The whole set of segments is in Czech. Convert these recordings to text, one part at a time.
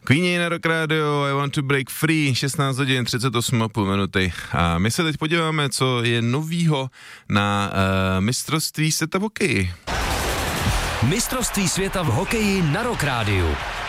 Queenie na Rock Radio, I Want to Break Free, 16 hodin 38,5 minuty. A my se teď podíváme, co je novýho na mistrovství světa v hokeji. Mistrovství světa v hokeji na Rock Radio.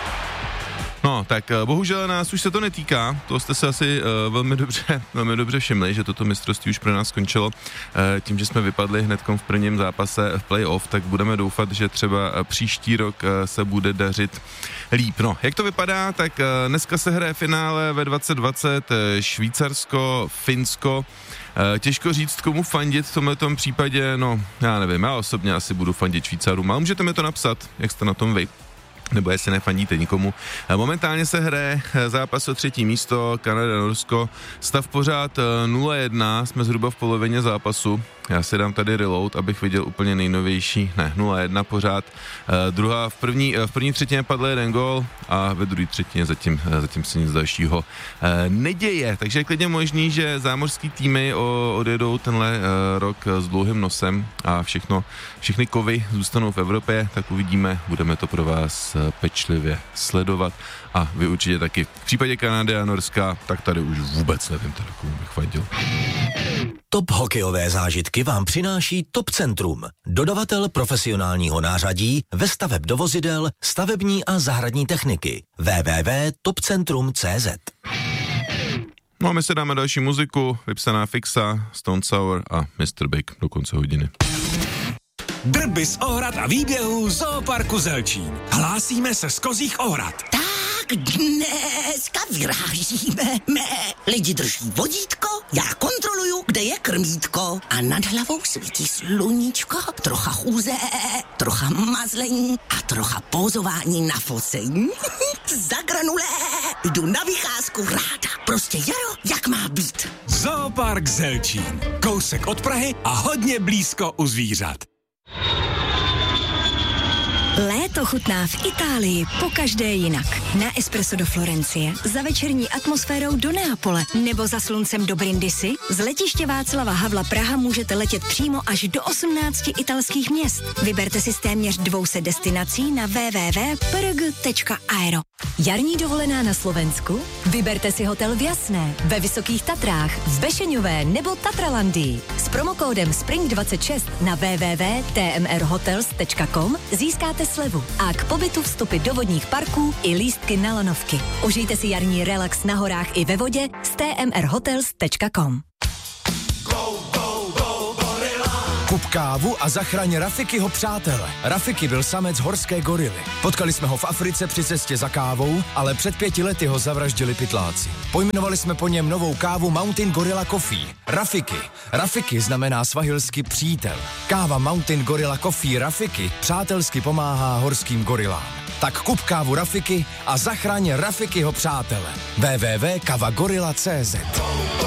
No, tak bohužel nás už se to netýká, to jste se asi velmi dobře všimli, že toto mistrovství už pro nás skončilo tím, že jsme vypadli hnedkom v prvním zápase v playoff, tak budeme doufat, že třeba příští rok se bude dařit líp. No, jak to vypadá, tak dneska se hraje finále ve 2020 Švýcarsko, Finsko. Těžko říct, komu fandit v tomhletom případě, no, já nevím, já osobně asi budu fandit Švýcarům, ale můžete mi to napsat, jak jste na tom vy. Nebo jestli nefandíte nikomu. Momentálně se hraje zápas o 3. místo, Kanada-Norsko. Stav pořád 0-1, jsme zhruba v polovině zápasu. Já si dám tady reload, abych viděl úplně nejnovější. Ne, 0-1 pořád. V první třetině padl jeden gól a ve druhé třetině zatím se nic dalšího neděje. Takže je klidně možný, že zámořský týmy odjedou tenhle rok s dlouhým nosem a všechny kovy zůstanou v Evropě, tak uvidíme, budeme to pro vás pečlivě sledovat a vy určitě taky. V případě Kanady a Norska, tak tady už vůbec nevím, teda komu bych fandil. Top hokejové zážitky vám přináší Top Centrum, dodavatel profesionálního nářadí ve staveb do vozidel, stavební a zahradní techniky. www.topcentrum.cz. No a my se dáme další muziku, vypsaná Fixa, Stone Sour a Mr. Big do konce hodiny. Drby z Ohrad a výběhů Zooparku Zelčín. Hlásíme se z Kozích Ohrad. Tak dneska vyrážíme. Lidi drží vodítko, já kontroluju, kde je krmítko. A nad hlavou svítí sluníčko, trocha chůze, trocha mazlení a trocha pózování na focení. Za granulé, jdu na vycházku ráda. Prostě jaro, jak má být. Zoopark Zelčín. Kousek od Prahy a hodně blízko u zvířat. Léto chutná v Itálii pokaždé jinak. Na espresso do Florencie, za večerní atmosférou do Neapole nebo za sluncem do Brindisi. Z letiště Václava Havla Praha můžete letět přímo až do 18 italských měst. Vyberte si z téměř 200 destinací na www.prg.aero. Jarní dovolená na Slovensku? Vyberte si hotel v Jasné, ve Vysokých Tatrách, v Bešeňové nebo Tatralandii. S promokódem SPRING26 na www.tmrhotels.com získáte slevu a k pobytu vstupy do vodních parků i lístky na lanovky. Užijte si jarní relax na horách i ve vodě s tmrhotels.com. Kup kávu a zachraň Rafikyho přátele. Rafiki byl samec horské gorily. Potkali jsme ho v Africe při cestě za kávou, ale před 5 lety ho zavraždili pytláci. Pojmenovali jsme po něm novou kávu Mountain Gorilla Coffee. Rafiki. Rafiki znamená svahilsky přítel. Káva Mountain Gorilla Coffee Rafiki přátelsky pomáhá horským gorilám. Tak kup kávu Rafiki a zachraň Rafikyho přátele. www.kavagorilla.cz